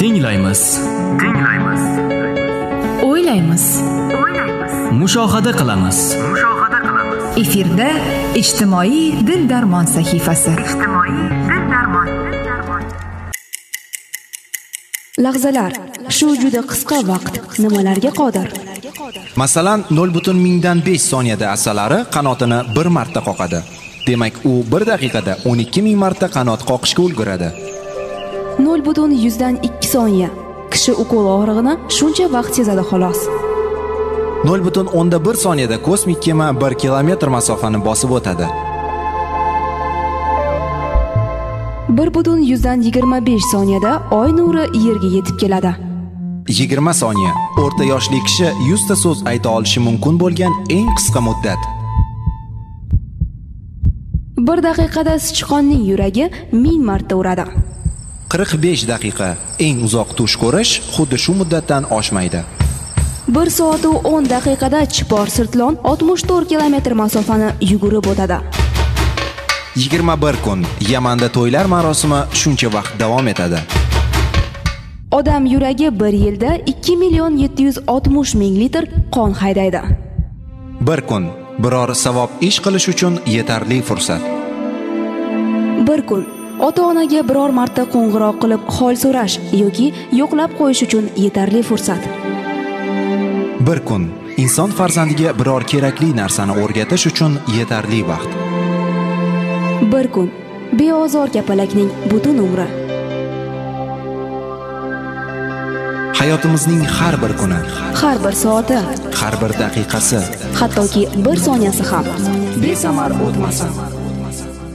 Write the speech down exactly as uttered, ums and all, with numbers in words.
Tinglaymiz. Tinglaymiz. O'ylaymiz. O'ylaymiz. Mushohada qilamiz. Mushohada qilamiz. Efirda ijtimoiy dil darmon sahifasi. Ijtimoiy dil darmon. Lahzalar, shu juda qisqa vaqt nimalarga qodir? Masalan, nol butun mingdan besh soniyada asalari qanotini bir marta qoqadi. Demak, u bir daqiqada o'n ikki ming marta qanot qoqishga ulguradi. nol butun yuzdan ikki soniya. Kishi ukol og'rig'ini shuncha vaqt sezadi xolos. nol butun o'nda bir soniyada kosmik kema bir kilometr masofani bosib o'tadi. bir butun yuzdan yigirma besh soniyada oy nuri yerga yetib keladi. yigirma soniya. O'rta yoshli kishi yuz ta so'z ayta olishi mumkin bo'lgan eng qisqa muddat. bir daqiqada sichqonning yuragi ming marta uradi. qirq besh daqiqa. Eng uzoq tush ko'rish xuddi shu muddatdan oshmaydi. bir soat u o'n daqiqada chipor sirtlon oltmish to'rt kilometr masofani yugurib o'tadi. yigirma bir kun. Yamanda to'ylar marosimi shuncha vaqt davom etadi. Odam yuragi bir yilda ikki million yetti yuz oltmish ming litr qon haydaydi. bir kun. Biror savob ish qilish uchun yetarli fursat. bir kun. Ota-onaga biror marta qo'ng'iroq qilib hol so'rash yoki yo'qlab qo'yish uchun yetarli fursat. bir kun. Inson farzandiga biror kerakli narsani o'rgatish uchun yetarli vaqt. bir kun. Beozor kapalakning butun umri. Hayotimizning har bir kuni, Har bir soati, har bir daqiqasi hattoki bir soniyasi ham besamar o'tmasin.